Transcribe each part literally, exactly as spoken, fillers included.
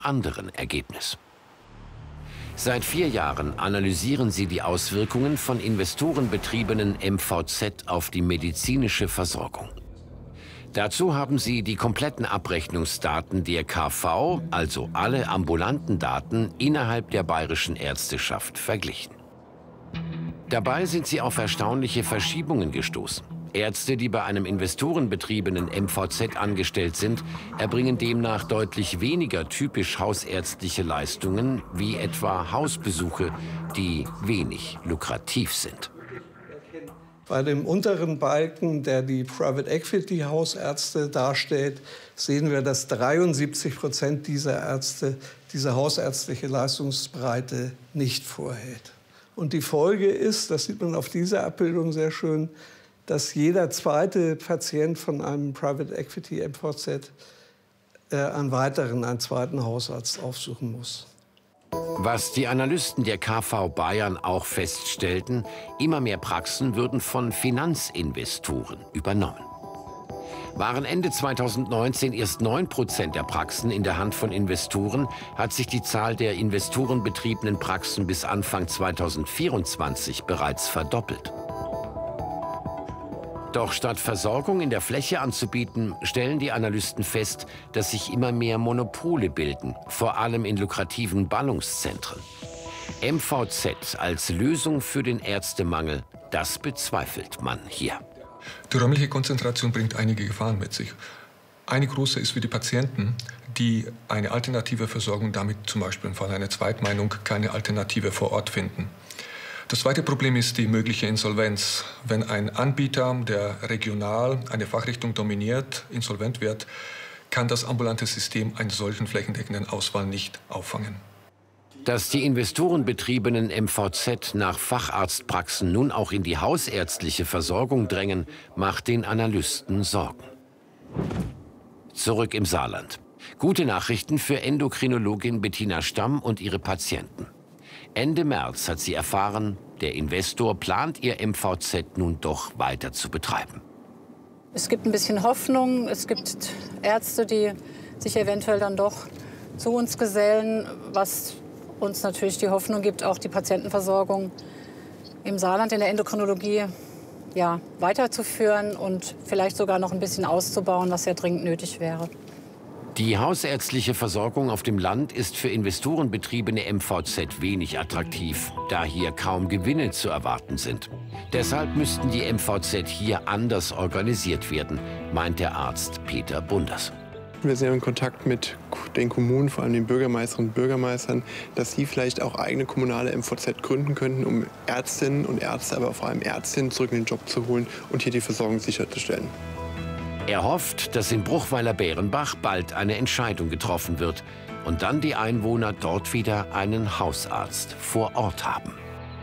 anderen Ergebnis. Seit vier Jahren analysieren sie die Auswirkungen von investorenbetriebenen M V Z auf die medizinische Versorgung. Dazu haben sie die kompletten Abrechnungsdaten der K V, also alle ambulanten Daten innerhalb der bayerischen Ärzteschaft, verglichen. Dabei sind sie auf erstaunliche Verschiebungen gestoßen. Ärzte, die bei einem investorenbetriebenen M V Z angestellt sind, erbringen demnach deutlich weniger typisch hausärztliche Leistungen, wie etwa Hausbesuche, die wenig lukrativ sind. Bei dem unteren Balken, der die Private Equity Hausärzte darstellt, sehen wir, dass dreiundsiebzig Prozent dieser Ärzte diese hausärztliche Leistungsbreite nicht vorhält. Und die Folge ist, das sieht man auf dieser Abbildung sehr schön, dass jeder zweite Patient von einem Private Equity M V Z äh, einen weiteren, einen zweiten Hausarzt aufsuchen muss. Was die Analysten der K V Bayern auch feststellten, immer mehr Praxen würden von Finanzinvestoren übernommen. Waren Ende zweitausendneunzehn erst neun Prozent der Praxen in der Hand von Investoren, hat sich die Zahl der investorenbetriebenen Praxen bis Anfang zweitausendvierundzwanzig bereits verdoppelt. Doch statt Versorgung in der Fläche anzubieten, stellen die Analysten fest, dass sich immer mehr Monopole bilden, vor allem in lukrativen Ballungszentren. M V Z als Lösung für den Ärztemangel, das bezweifelt man hier. Die räumliche Konzentration bringt einige Gefahren mit sich. Eine große ist für die Patienten, die eine alternative Versorgung damit zum Beispiel im Fall einer Zweitmeinung keine Alternative vor Ort finden. Das zweite Problem ist die mögliche Insolvenz. Wenn ein Anbieter, der regional eine Fachrichtung dominiert, insolvent wird, kann das ambulante System einen solchen flächendeckenden Ausfall nicht auffangen. Dass die investorenbetriebenen M V Z nach Facharztpraxen nun auch in die hausärztliche Versorgung drängen, macht den Analysten Sorgen. Zurück im Saarland. Gute Nachrichten für Endokrinologin Bettina Stamm und ihre Patienten. Ende März hat sie erfahren, der Investor plant, ihr M V Z nun doch weiter zu betreiben. Es gibt ein bisschen Hoffnung. Es gibt Ärzte, die sich eventuell dann doch zu uns gesellen, was uns natürlich die Hoffnung gibt, auch die Patientenversorgung im Saarland in der Endokrinologie ja, weiterzuführen und vielleicht sogar noch ein bisschen auszubauen, was ja dringend nötig wäre. Die hausärztliche Versorgung auf dem Land ist für investorenbetriebene M V Z wenig attraktiv, da hier kaum Gewinne zu erwarten sind. Deshalb müssten die M V Z hier anders organisiert werden, meint der Arzt Peter Bunders. Wir sind ja in Kontakt mit den Kommunen, vor allem den Bürgermeisterinnen und Bürgermeistern, dass sie vielleicht auch eigene kommunale M V Z gründen könnten, um Ärztinnen und Ärzte, aber vor allem Ärztinnen zurück in den Job zu holen und hier die Versorgung sicherzustellen. Er hofft, dass in Bruchweiler-Bärenbach bald eine Entscheidung getroffen wird und dann die Einwohner dort wieder einen Hausarzt vor Ort haben.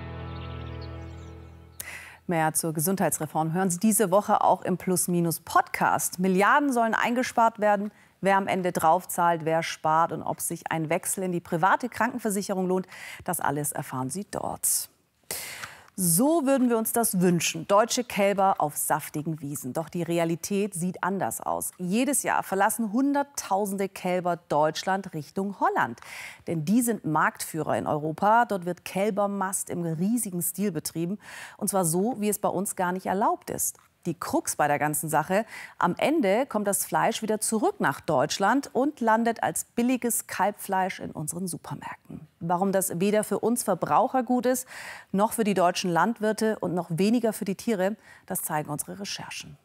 Mehr zur Gesundheitsreform hören Sie diese Woche auch im Plus-Minus-Podcast. Milliarden sollen eingespart werden. Wer am Ende draufzahlt, wer spart und ob sich ein Wechsel in die private Krankenversicherung lohnt, das alles erfahren Sie dort. So würden wir uns das wünschen. Deutsche Kälber auf saftigen Wiesen. Doch die Realität sieht anders aus. Jedes Jahr verlassen Hunderttausende Kälber Deutschland Richtung Holland. Denn die sind Marktführer in Europa. Dort wird Kälbermast im riesigen Stil betrieben. Und zwar so, wie es bei uns gar nicht erlaubt ist. Die Krux bei der ganzen Sache: Am Ende kommt das Fleisch wieder zurück nach Deutschland und landet als billiges Kalbfleisch in unseren Supermärkten. Warum das weder für uns Verbraucher gut ist, noch für die deutschen Landwirte und noch weniger für die Tiere, das zeigen unsere Recherchen.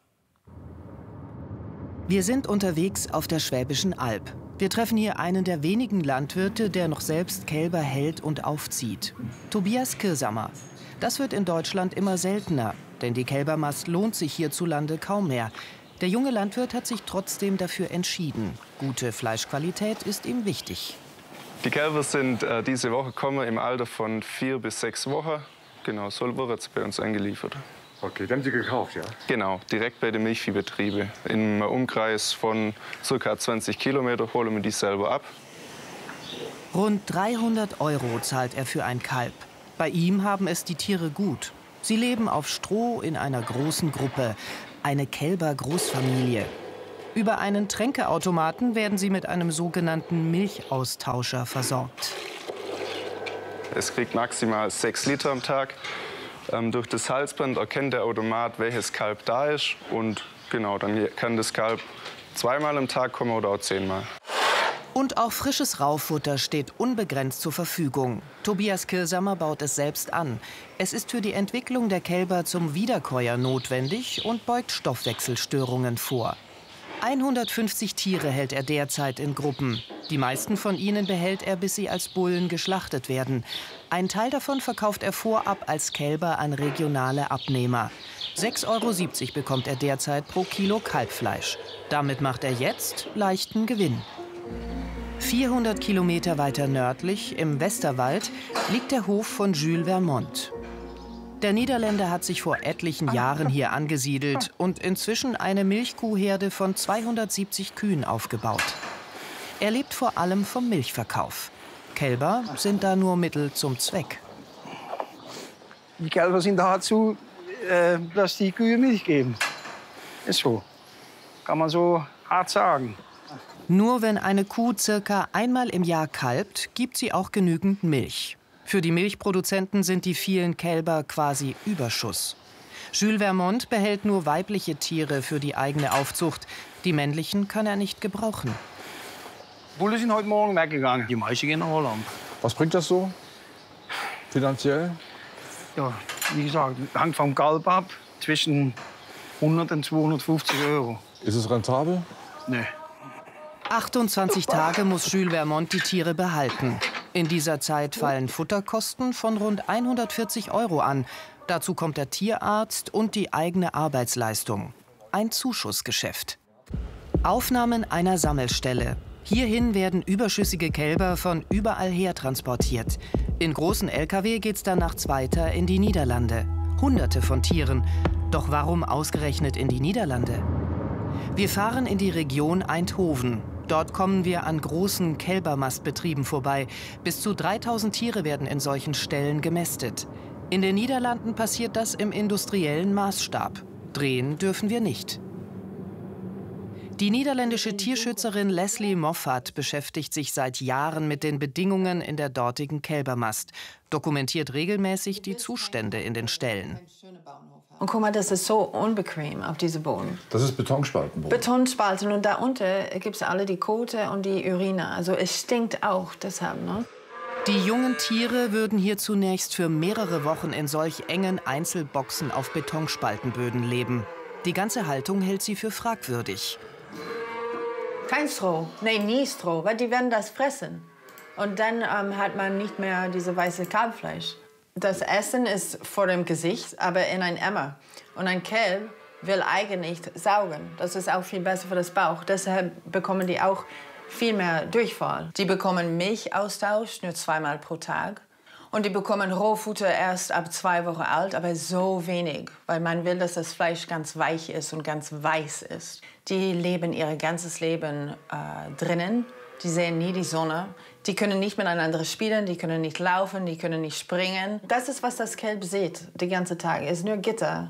Wir sind unterwegs auf der Schwäbischen Alb. Wir treffen hier einen der wenigen Landwirte, der noch selbst Kälber hält und aufzieht. Tobias Kirsamer. Das wird in Deutschland immer seltener, denn die Kälbermast lohnt sich hierzulande kaum mehr. Der junge Landwirt hat sich trotzdem dafür entschieden. Gute Fleischqualität ist ihm wichtig. Die Kälber sind äh, diese Woche gekommen im Alter von vier bis sechs Wochen. Genau, so wird es bei uns eingeliefert. Okay, dann haben Sie gekauft, ja? Genau, direkt bei den Milchviehbetrieben. Im Umkreis von ca. zwanzig Kilometer holen wir die selber ab. Rund dreihundert Euro zahlt er für ein Kalb. Bei ihm haben es die Tiere gut. Sie leben auf Stroh in einer großen Gruppe, eine Kälber-Großfamilie. Über einen Tränkeautomaten werden sie mit einem sogenannten Milchaustauscher versorgt. Es kriegt maximal sechs Liter am Tag. Ähm, durch das Halsband erkennt der Automat, welches Kalb da ist. Und genau, dann kann das Kalb zweimal am Tag kommen oder auch zehnmal. Und auch frisches Raufutter steht unbegrenzt zur Verfügung. Tobias Kirsamer baut es selbst an. Es ist für die Entwicklung der Kälber zum Wiederkäuer notwendig und beugt Stoffwechselstörungen vor. hundertfünfzig Tiere hält er derzeit in Gruppen. Die meisten von ihnen behält er, bis sie als Bullen geschlachtet werden. Ein Teil davon verkauft er vorab als Kälber an regionale Abnehmer. sechs Euro siebzig bekommt er derzeit pro Kilo Kalbfleisch. Damit macht er jetzt leichten Gewinn. vierhundert Kilometer weiter nördlich, im Westerwald, liegt der Hof von Jules Vermont. Der Niederländer hat sich vor etlichen Jahren hier angesiedelt und inzwischen eine Milchkuhherde von zweihundertsiebzig Kühen aufgebaut. Er lebt vor allem vom Milchverkauf. Kälber sind da nur Mittel zum Zweck. Die Kälber sind dazu, äh, dass die Kühe Milch geben. Ist so. Kann man so hart sagen. Nur wenn eine Kuh circa einmal im Jahr kalbt, gibt sie auch genügend Milch. Für die Milchproduzenten sind die vielen Kälber quasi Überschuss. Jules Vermont behält nur weibliche Tiere für die eigene Aufzucht. Die männlichen kann er nicht gebrauchen. Bullen sind heute Morgen weggegangen. Die meisten gehen nach Holland. Was bringt das so finanziell? Ja, wie gesagt, hängt vom Kalb ab. Zwischen hundert und zweihundertfünfzig Euro. Ist es rentabel? Nee. achtundzwanzig Tage muss Jules Vermont die Tiere behalten. In dieser Zeit fallen Futterkosten von rund hundertvierzig Euro an. Dazu kommt der Tierarzt und die eigene Arbeitsleistung. Ein Zuschussgeschäft. Aufnahmen einer Sammelstelle. Hierhin werden überschüssige Kälber von überall her transportiert. In großen L K W geht's danach weiter in die Niederlande. Hunderte von Tieren. Doch warum ausgerechnet in die Niederlande? Wir fahren in die Region Eindhoven. Dort kommen wir an großen Kälbermastbetrieben vorbei. Bis zu dreitausend Tiere werden in solchen Ställen gemästet. In den Niederlanden passiert das im industriellen Maßstab. Drehen dürfen wir nicht. Die niederländische Tierschützerin Leslie Moffat beschäftigt sich seit Jahren mit den Bedingungen in der dortigen Kälbermast, dokumentiert regelmäßig die Zustände in den Ställen. Und guck mal, das ist so unbequem auf diesem Boden. Das ist Betonspaltenboden. Betonspalten und da unten gibt es alle die Kote und die Urine. Also es stinkt auch deshalb, ne? Die jungen Tiere würden hier zunächst für mehrere Wochen in solch engen Einzelboxen auf Betonspaltenböden leben. Die ganze Haltung hält sie für fragwürdig. Kein Stroh, nee, nie Stroh, weil die werden das fressen. Und dann ähm, hat man nicht mehr diese weiße Kalbfleisch. Das Essen ist vor dem Gesicht, aber in ein Emmer. Und ein Kalb will eigentlich saugen. Das ist auch viel besser für das Bauch. Deshalb bekommen die auch viel mehr Durchfall. Die bekommen Milchaustausch nur zweimal pro Tag. Und die bekommen Rohfutter erst ab zwei Wochen alt, aber so wenig. Weil man will, dass das Fleisch ganz weich ist und ganz weiß ist. Die leben ihr ganzes Leben äh, drinnen. Die sehen nie die Sonne. Die können nicht miteinander spielen, die können nicht laufen, die können nicht springen. Das ist, was das Kalb sieht, den ganzen Tag. Es ist nur Gitter.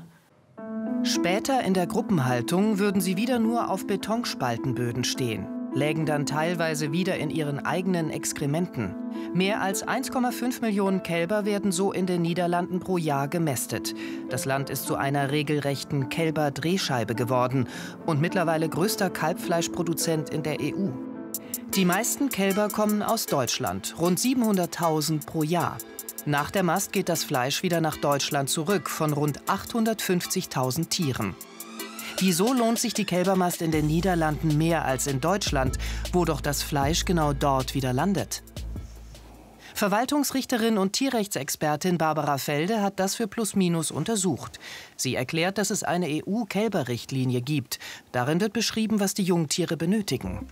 Später in der Gruppenhaltung würden sie wieder nur auf Betonspaltenböden stehen, lägen dann teilweise wieder in ihren eigenen Exkrementen. Mehr als eins Komma fünf Millionen Kälber werden so in den Niederlanden pro Jahr gemästet. Das Land ist zu einer regelrechten Kälberdrehscheibe geworden und mittlerweile größter Kalbfleischproduzent in der E U. Die meisten Kälber kommen aus Deutschland, rund siebenhunderttausend pro Jahr. Nach der Mast geht das Fleisch wieder nach Deutschland zurück, von rund achthundertfünfzigtausend Tieren. Wieso lohnt sich die Kälbermast in den Niederlanden mehr als in Deutschland, wo doch das Fleisch genau dort wieder landet? Verwaltungsrichterin und Tierrechtsexpertin Barbara Felde hat das für Plus Minus untersucht. Sie erklärt, dass es eine E U-Kälberrichtlinie gibt. Darin wird beschrieben, was die Jungtiere benötigen.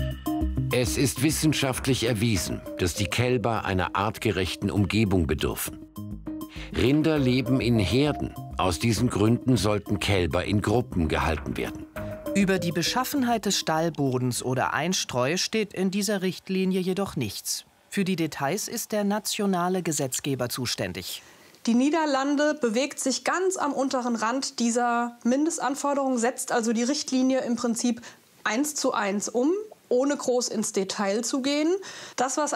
Es ist wissenschaftlich erwiesen, dass die Kälber einer artgerechten Umgebung bedürfen. Rinder leben in Herden. Aus diesen Gründen sollten Kälber in Gruppen gehalten werden. Über die Beschaffenheit des Stallbodens oder Einstreu steht in dieser Richtlinie jedoch nichts. Für die Details ist der nationale Gesetzgeber zuständig. Die Niederlande bewegt sich ganz am unteren Rand dieser Mindestanforderungen, setzt also die Richtlinie im Prinzip eins zu eins um, ohne groß ins Detail zu gehen. Das, was